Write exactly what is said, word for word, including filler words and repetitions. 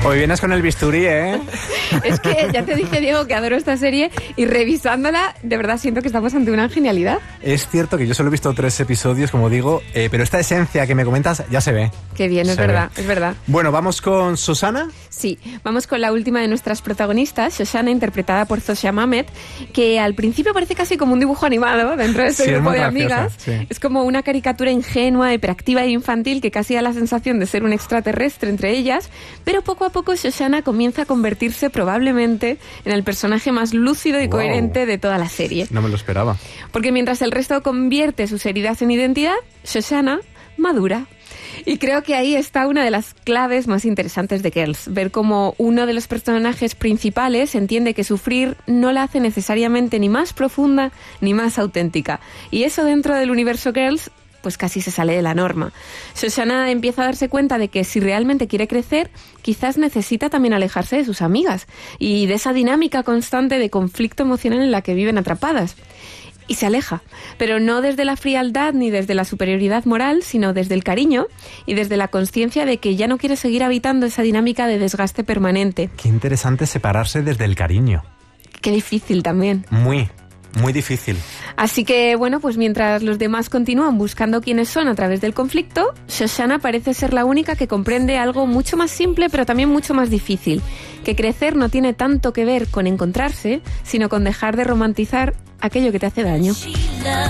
Hoy vienes con el bisturí, ¿eh? Es que ya te dije, Diego, que adoro esta serie y revisándola, de verdad siento que estamos ante una genialidad. Es cierto que yo solo he visto tres episodios, como digo, eh, pero esta esencia que me comentas ya se ve. Qué bien, es Se verdad, ve. es verdad. Bueno, ¿vamos con Shoshana? Sí, vamos con la última de nuestras protagonistas, Shoshana, interpretada por Zosia Mamet, que al principio parece casi como un dibujo animado dentro de este Sí, es grupo muy de graciosa, amigas. sí. Es como una caricatura ingenua, hiperactiva e infantil que casi da la sensación de ser un extraterrestre entre ellas, pero poco a poco Shoshana comienza a convertirse probablemente en el personaje más lúcido y Wow. coherente de toda la serie. No me lo esperaba. Porque mientras el resto convierte sus heridas en identidad, Shoshana madura. Y creo que ahí está una de las claves más interesantes de Girls, ver cómo uno de los personajes principales entiende que sufrir no la hace necesariamente ni más profunda ni más auténtica. Y eso dentro del universo Girls pues casi se sale de la norma. Shoshana empieza a darse cuenta de que si realmente quiere crecer, quizás necesita también alejarse de sus amigas y de esa dinámica constante de conflicto emocional en la que viven atrapadas. Y se aleja, pero no desde la frialdad ni desde la superioridad moral, sino desde el cariño y desde la consciencia de que ya no quiere seguir habitando esa dinámica de desgaste permanente. Qué interesante separarse desde el cariño. Qué difícil también. Muy, muy difícil. Así que, bueno, pues mientras los demás continúan buscando quiénes son a través del conflicto, Shoshana parece ser la única que comprende algo mucho más simple, pero también mucho más difícil. Que crecer no tiene tanto que ver con encontrarse, sino con dejar de romantizar aquello que te hace daño.